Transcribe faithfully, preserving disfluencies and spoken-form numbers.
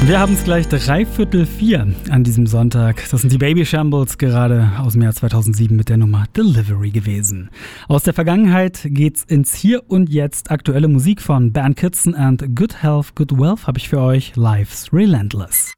Wir haben es gleich dreiviertel vier an diesem Sonntag. Das sind die Baby Shambles, gerade aus dem Jahr zweitausendsieben mit der Nummer Delivery gewesen. Aus der Vergangenheit geht's ins Hier und Jetzt. Aktuelle Musik von Bernd Kitson and Good Health, Good Wealth habe ich für euch. Life's Relentless.